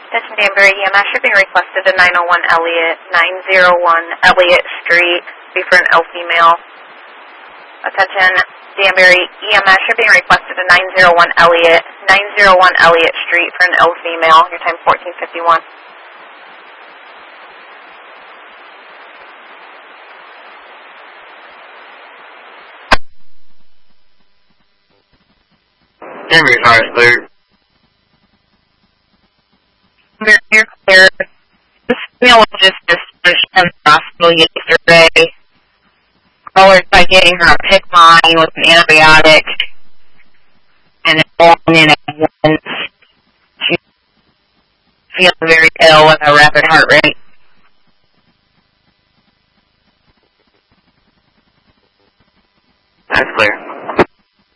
Attention Danbury EMS, shipping requested to 901 Elliott Street, be for an L female. Attention Danbury EMS, shipping requested to 901 Elliott Street for an L female. Your time 14:51. Danbury car is cleared. You're clear. This female was just discharged from the hospital yesterday. Callers by getting her a PICC line with an antibiotic and falling in at once. She feels very ill with a rapid heart rate.